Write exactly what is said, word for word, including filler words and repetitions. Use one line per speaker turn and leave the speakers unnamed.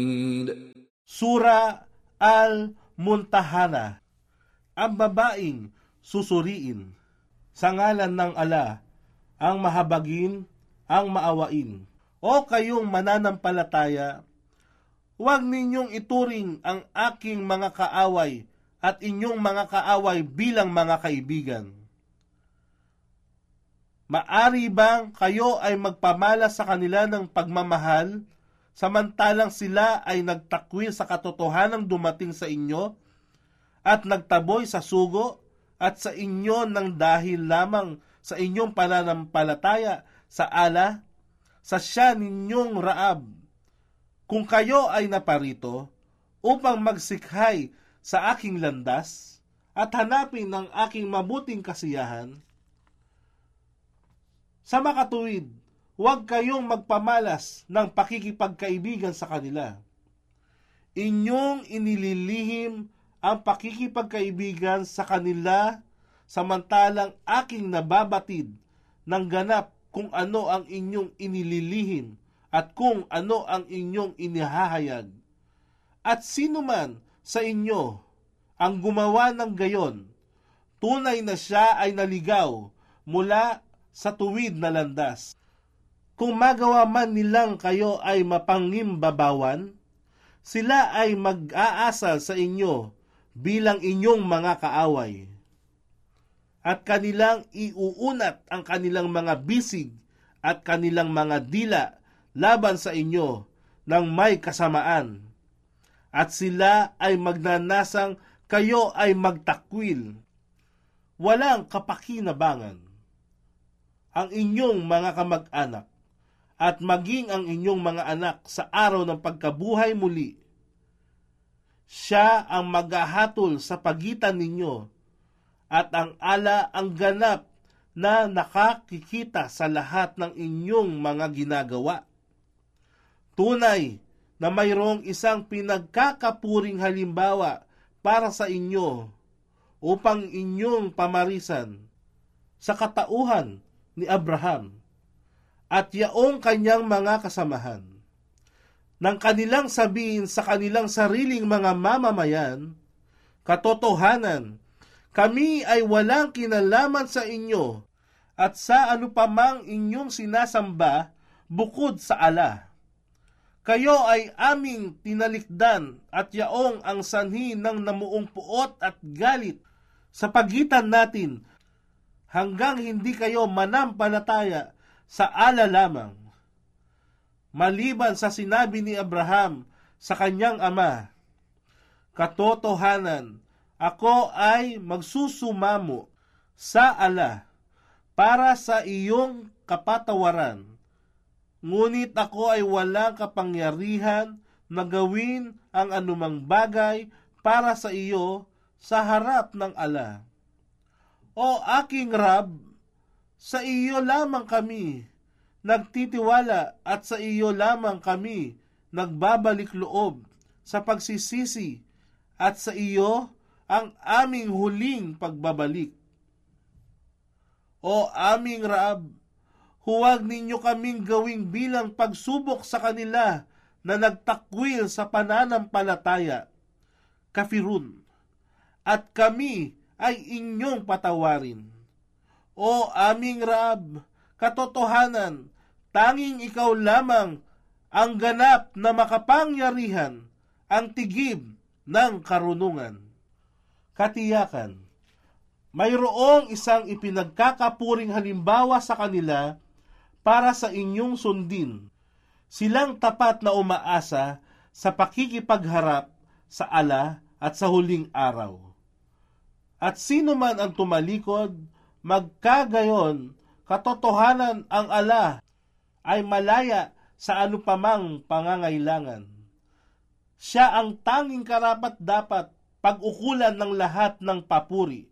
Sura Al-Muntahana. Ang babaeng susuriin. Sa ngalan ng Ala, ang mahabagin, ang maawain. O kayong mananampalataya, huwag ninyong ituring ang aking mga kaaway at inyong mga kaaway bilang mga kaibigan. Maari bang kayo ay magpamalas sa kanila ng pagmamahal, samantalang sila ay nagtakwil sa katotohanang dumating sa inyo at nagtaboy sa sugo at sa inyo ng dahil lamang sa inyong pananampalataya sa ala, sa siya ninyong Raab. Kung kayo ay naparito upang magsikhay sa aking landas at hanapin ang aking mabuting kasiyahan, sa makatuwid, huwag kayong magpamalas ng pakikipagkaibigan sa kanila. Inyong inililihim ang pakikipagkaibigan sa kanila samantalang aking nababatid ng ganap kung ano ang inyong inililihim at kung ano ang inyong inihahayag. At sino man sa inyo ang gumawa ng gayon, tunay na siya ay naligaw mula sa tuwid na landas. Kung magawa man nilang kayo ay mapangimbabawan, sila ay mag-aasal sa inyo bilang inyong mga kaaway. At kanilang iuunat ang kanilang mga bisig at kanilang mga dila laban sa inyo ng may kasamaan. At sila ay magnanasang kayo ay magtakwil. Walang kapakinabangan ang inyong mga kamag-anak at maging ang inyong mga anak sa araw ng pagkabuhay muli. Siya ang maghahatol sa pagitan ninyo at ang ala ang ganap na nakakikita sa lahat ng inyong mga ginagawa. Tunay na mayroong isang pinagkakapuring halimbawa para sa inyo upang inyong pamarisan sa katauhan ni Abraham at yaong kanyang mga kasamahan. Nang kanilang sabihin sa kanilang sariling mga mamamayan, katotohanan, kami ay walang kinalaman sa inyo at sa anupamang inyong sinasamba bukod sa ala. Kayo ay aming tinalikdan at yaong ang sanhi ng namuong puot at galit sa pagitan natin hanggang hindi kayo manampalataya sa ala lamang. Maliban sa sinabi ni Abraham sa kanyang ama, katotohanan, ako ay magsusumamo sa ala para sa iyong kapatawaran. Ngunit ako ay walang kapangyarihan na gawin ang anumang bagay para sa iyo sa harap ng ala. O aking Rab, sa iyo lamang kami nagtitiwala at sa iyo lamang kami nagbabalik loob sa pagsisisi at sa iyo ang aming huling pagbabalik. O aming Rab, huwag ninyo kaming gawing bilang pagsubok sa kanila na nagtakwil sa pananampalataya, kafirun, at kami ay inyong patawarin. O aming Rab, katotohanan, tanging ikaw lamang ang ganap na makapangyarihan, ang tigib ng karunungan. Katiyakan, mayroong isang ipinagkakapuring halimbawa sa kanila para sa inyong sundin. Silang tapat na umaasa sa pakikipagharap sa ala at sa huling araw. At sino man ang tumalikod, magkagayon, katotohanan ang ala ay malaya sa anupamang pangangailangan. Siya ang tanging karapat-dapat pag-ukulan ng lahat ng papuri.